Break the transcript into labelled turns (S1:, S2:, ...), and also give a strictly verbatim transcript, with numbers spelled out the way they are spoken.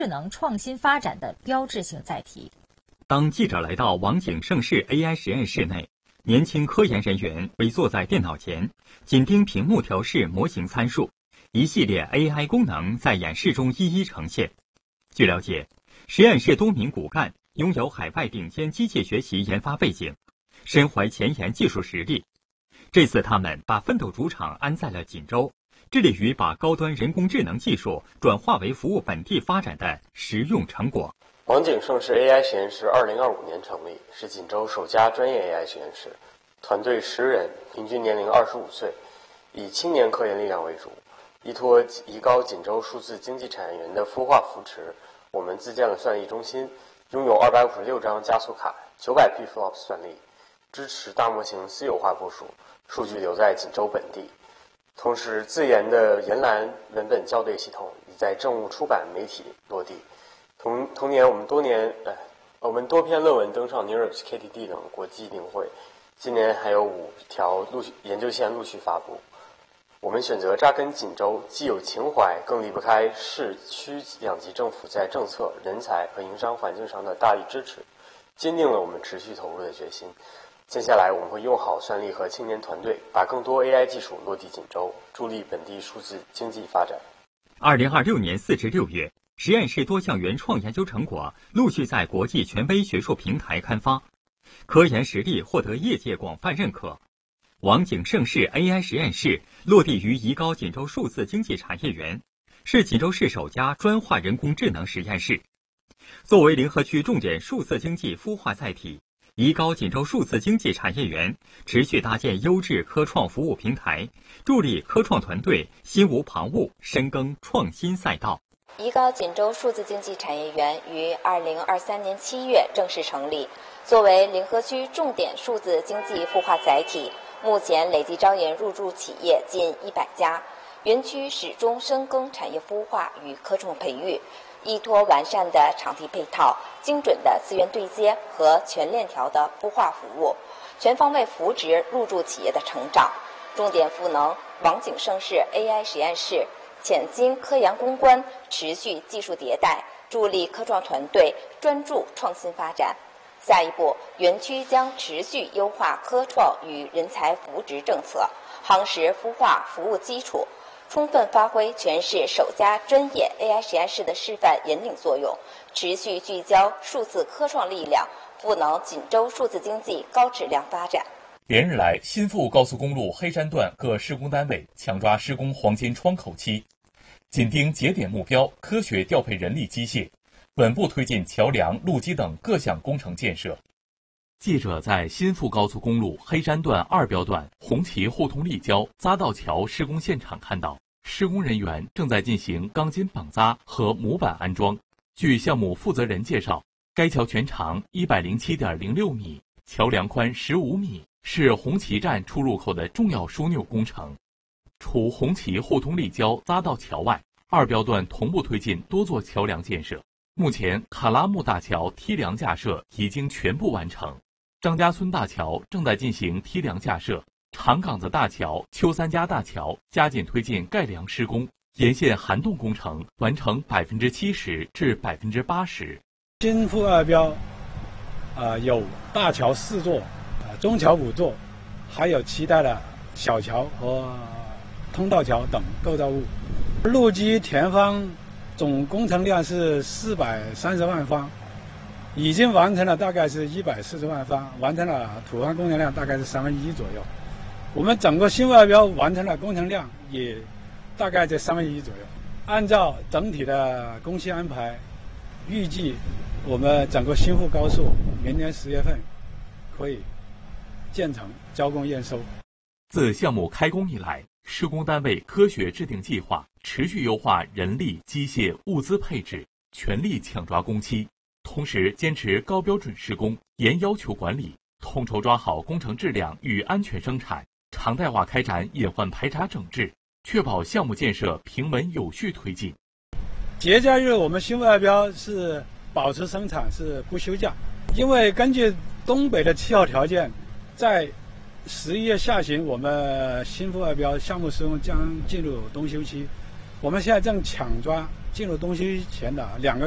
S1: 智能创新发展的标志性载体。
S2: 当记者来到王景盛世 A I 实验室内，年轻科研人员围坐在电脑前，紧盯屏幕调试模型参数，一系列 A I 功能在演示中一一呈现。据了解，实验室多名骨干拥有海外顶尖机械学习研发背景，身怀前沿技术实力。这次他们把奋斗主场安在了锦州，致力于把高端人工智能技术转化为服务本地发展的实用成果。
S3: 王景盛世 A I 实验室二零二五年成立，是锦州首家专业 A I 实验室，团队十人，平均年龄二十五岁，以青年科研力量为主。依托宜高锦州数字经济产业园的孵化扶持，我们自建了算力中心，拥有二百五十六张加速卡、九百 P flops 算力，支持大模型私有化部署，数据留在锦州本地。同时，自研的研蓝文本校对系统已在政务出版媒体落地。同同年，我们多年呃，我们多篇论文登上 NeurIPS K T D 等国际定会，今年还有五条陆续研究线陆续发布。我们选择扎根锦州，既有情怀，更离不开市区两级政府在政策、人才和营商环境上的大力支持，坚定了我们持续投入的决心。接下来，我们会用好算力和青年团队，把更多 A I 技术落地锦州，助力本地数字经济发展。
S2: 二零二六年四至六月，实验室多项原创研究成果陆续在国际权威学术平台刊发，科研实力获得业界广泛认可。王景盛世 A I 实验室落地于宜高锦州数字经济产业园，是锦州市首家专化人工智能实验室。作为临河区重点数字经济孵化载体，宜高锦州数字经济产业园持续搭建优质科创服务平台，助力科创团队心无旁骛，深耕创新赛道。
S4: 宜高锦州数字经济产业园于二零二三年七月正式成立，作为临河区重点数字经济孵化载体，目前累计招研入驻企业近一百家。园区始终深耕产业孵化与科创培育，依托完善的场地配套、精准的资源对接和全链条的孵化服务，全方位扶植入驻企业的成长，重点赋能王景盛世 A I 实验室，潜心科研攻关，持续技术迭代，助力科创团队专注创新发展。下一步，园区将持续优化科创与人才扶植政策，夯实孵化服务基础，充分发挥全市首家专业 A I 实验室的示范引领作用，持续聚焦数字科创力量，赋能锦州数字经济高质量发展。
S5: 连日来，新富高速公路黑山段各施工单位抢抓施工黄金窗口期，紧盯节点目标，科学调配人力机械，稳步推进桥梁、路基等各项工程建设。记者在新富高速公路黑山段二标段红旗互通立交匝道桥施工现场看到，施工人员正在进行钢筋绑扎和模板安装。据项目负责人介绍，该桥全长一百零七点零六米，桥梁宽十五米，是红旗站出入口的重要枢纽工程。除红旗互通立交匝道桥外，二标段同步推进多座桥梁建设。目前，卡拉木大桥梯梁架设已经全部完成，张家村大桥正在进行梯梁架设，长岗子大桥、邱三家大桥加紧推进盖梁施工，沿线涵洞工程完成百分之七十至百分之八十。
S6: 新富二标，呃，有大桥四座，呃，中桥五座，还有其他的小桥和通道桥等构造物。路基填方总工程量是四百三十万方，已经完成了大概是一百四十万方，完成了土方工程量大概是三分之一左右。我们整个新富二标完成了工程量也大概在三分之一左右。按照整体的工期安排，预计我们整个新富高速明年十月份可以建成交工验收。
S5: 自项目开工以来，施工单位科学制定计划，持续优化人力、机械、物资配置，全力抢抓工期，同时坚持高标准施工、严要求管理，统筹抓好工程质量与安全生产，常态化开展隐患排查整治，确保项目建设平稳有序推进。
S6: 节假日我们新富二标是保持生产，是不休假，因为根据东北的气候条件，在十一月下旬，我们新富二标项目施工将进入冬休期。我们现在正抢抓进入冬休期前的两个